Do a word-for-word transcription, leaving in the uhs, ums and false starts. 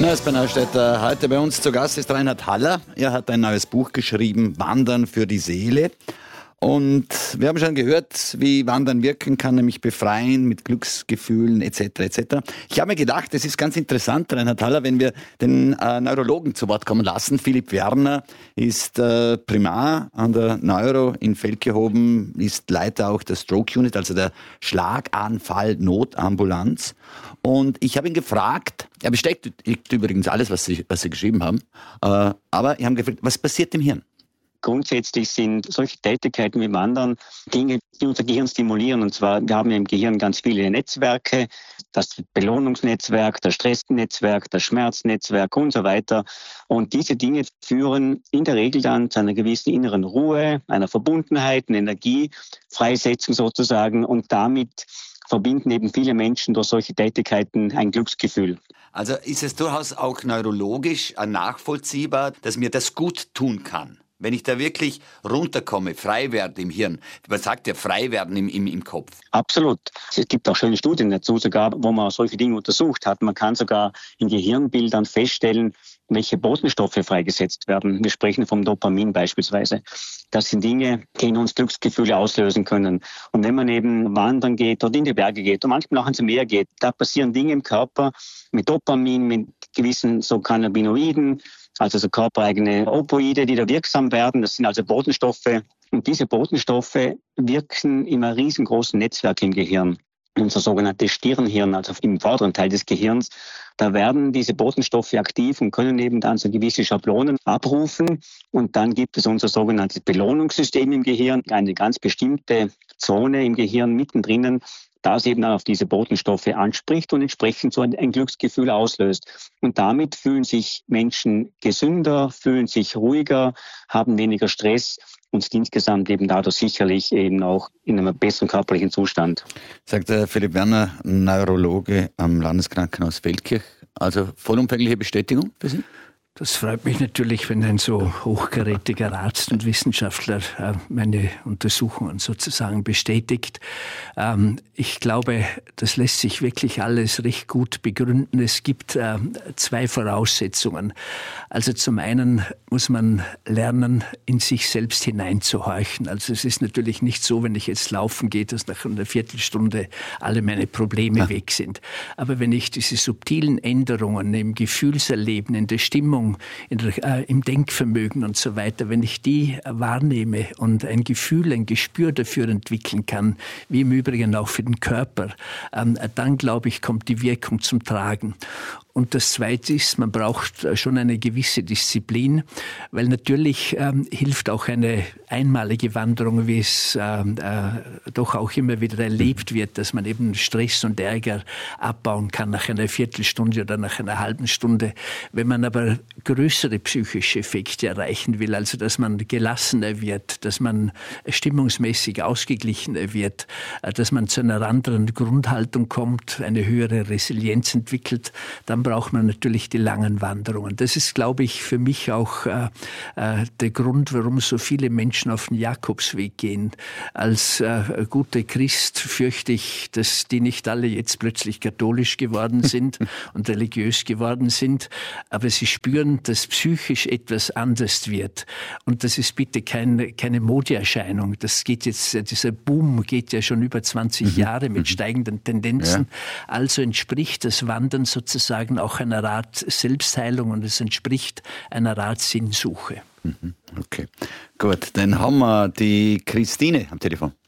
Na, ist bei Neustädter. Heute bei uns zu Gast ist Reinhard Haller. Er hat ein neues Buch geschrieben, Wandern für die Seele. Und wir haben schon gehört, wie Wandern wirken kann, nämlich befreien mit Glücksgefühlen et cetera et cetera. Ich habe mir gedacht, es ist ganz interessant, Reinhard Haller, wenn wir den äh, Neurologen zu Wort kommen lassen. Philipp Werner ist äh, Primar an der Neuro in Feldkirchhofen, ist Leiter auch der Stroke Unit, also der Schlaganfall-Notambulanz. Und ich habe ihn gefragt, er bestätigt übrigens alles, was Sie, was Sie geschrieben haben, äh, aber ich habe gefragt, was passiert im Hirn? Grundsätzlich sind solche Tätigkeiten wie Wandern Dinge, die unser Gehirn stimulieren. Und zwar, wir haben ja im Gehirn ganz viele Netzwerke, das Belohnungsnetzwerk, das Stressnetzwerk, das Schmerznetzwerk und so weiter. Und diese Dinge führen in der Regel dann zu einer gewissen inneren Ruhe, einer Verbundenheit, einer Energiefreisetzung sozusagen. Und damit verbinden eben viele Menschen durch solche Tätigkeiten ein Glücksgefühl. Also ist es durchaus auch neurologisch nachvollziehbar, dass mir das gut tun kann? Wenn ich da wirklich runterkomme, frei werde im Hirn. Man sagt ja, frei werden im, im, im Kopf. Absolut. Es gibt auch schöne Studien dazu, sogar, wo man solche Dinge untersucht hat. Man kann sogar in Gehirnbildern feststellen, welche Botenstoffe freigesetzt werden. Wir sprechen vom Dopamin beispielsweise. Das sind Dinge, die in uns Glücksgefühle auslösen können. Und wenn man eben wandern geht oder in die Berge geht und manchmal auch ins Meer geht, da passieren Dinge im Körper mit Dopamin, mit gewissen so Cannabinoiden, also so körpereigene Opioide, die da wirksam werden. Das sind also Botenstoffe. Und diese Botenstoffe wirken in einem riesengroßen Netzwerk im Gehirn. Unser sogenanntes Stirnhirn, also im vorderen Teil des Gehirns, da werden diese Botenstoffe aktiv und können eben dann so gewisse Schablonen abrufen. Und dann gibt es unser sogenanntes Belohnungssystem im Gehirn, eine ganz bestimmte Zone im Gehirn mittendrin, das eben dann auf diese Botenstoffe anspricht und entsprechend so ein, ein Glücksgefühl auslöst. Und damit fühlen sich Menschen gesünder, fühlen sich ruhiger, haben weniger Stress und sind insgesamt eben dadurch sicherlich eben auch in einem besseren körperlichen Zustand. Sagt der Philipp Werner, Neurologe am Landeskrankenhaus Feldkirch. Also vollumfängliche Bestätigung für Sie? Das freut mich natürlich, wenn ein so hochkarätiger Arzt und Wissenschaftler äh, meine Untersuchungen sozusagen bestätigt. Ähm, ich glaube, das lässt sich wirklich alles recht gut begründen. Es gibt äh, zwei Voraussetzungen. Also zum einen muss man lernen, in sich selbst hineinzuhorchen. Also es ist natürlich nicht so, wenn ich jetzt laufen gehe, dass nach einer Viertelstunde alle meine Probleme ja. weg sind. Aber wenn ich diese subtilen Änderungen im Gefühlserleben, in der Stimmung, In der, äh, im Denkvermögen und so weiter, wenn ich die wahrnehme und ein Gefühl, ein Gespür dafür entwickeln kann, wie im Übrigen auch für den Körper, ähm, dann glaube ich, kommt die Wirkung zum Tragen. Und das Zweite ist, man braucht schon eine gewisse Disziplin, weil natürlich ähm, hilft auch eine einmalige Wanderung, wie es äh, äh, doch auch immer wieder erlebt wird, dass man eben Stress und Ärger abbauen kann nach einer Viertelstunde oder nach einer halben Stunde. Wenn man aber größere psychische Effekte erreichen will, also dass man gelassener wird, dass man stimmungsmäßig ausgeglichener wird, dass man zu einer anderen Grundhaltung kommt, eine höhere Resilienz entwickelt, dann braucht man natürlich die langen Wanderungen. Das ist, glaube ich, für mich auch äh, äh, der Grund, warum so viele Menschen auf den Jakobsweg gehen. Als äh, guter Christ fürchte ich, dass die nicht alle jetzt plötzlich katholisch geworden sind und religiös geworden sind, aber sie spüren, dass psychisch etwas anders wird. Und das ist bitte kein, keine Modeerscheinung. Das geht jetzt, dieser Boom geht ja schon über zwanzig mhm. Jahre mit steigenden Tendenzen. Ja. Also entspricht das Wandern sozusagen auch einer Art Selbstheilung und es entspricht einer Art Sinnsuche. Okay, gut. Dann haben wir die Christine am Telefon.